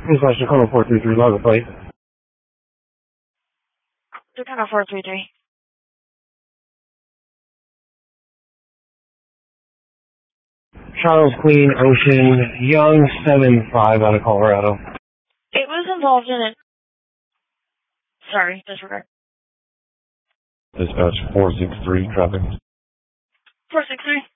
Dispatch Tacoma 433, log a plate. Tacoma 433. Charles Queen Ocean Young 7-5 out of Colorado. It was involved in it. Sorry, disregard. Dispatch 463, traffic. 463.